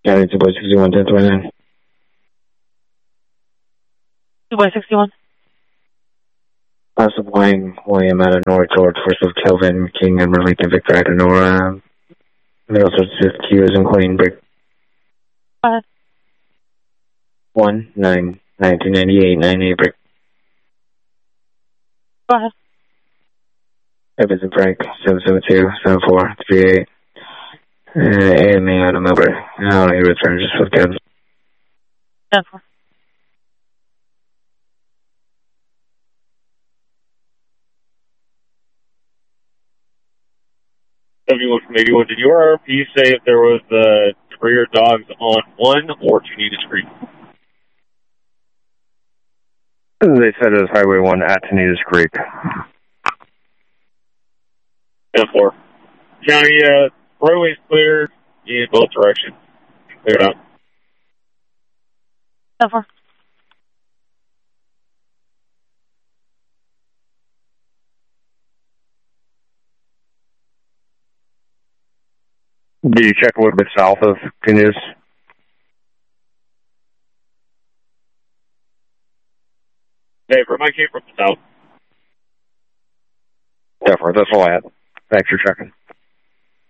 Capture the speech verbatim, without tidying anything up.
County two by sixty-one, ten twenty-nine. two by sixty-one. Uh, supplying William out of North George, first of Kelvin, King, and Merlington, Victor, Adenora. Middle source fifth Q is in Queen, break. Go ahead. one, nine, nineteen ninety-eight, nine eight, break. Go ahead. F is in Frank, seven seven two, seven four, three eight. Uh, A M A out of Melbourne. Now he returns just with Kevin. ten four. seventy-one from eighty-one. Did your R P say if there was uh, three or dogs on one or Tanitas Creek? They said it was Highway one at Tanitas Creek. ten four. County, uh, roadway's clear in both directions. Cleared out. ten four. Did you check a little bit south of Tanitas? Hey, I came from the south. Definitely, that's all I had. Thanks for checking.